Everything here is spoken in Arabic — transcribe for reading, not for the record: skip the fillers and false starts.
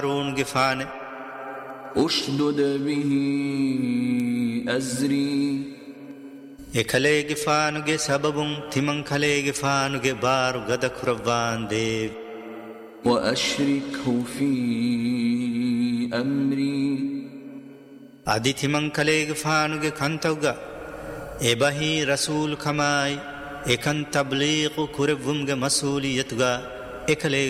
هارون گفانه اشدد به أزري ekale gifanuge sababun timan kale gifanuge baru gada kuravaan dev وأشركه في أمري adi timan kale gifanuge kantauga ebahi rasul kamai ekan tabliq kurevumge masuliyatuga ekale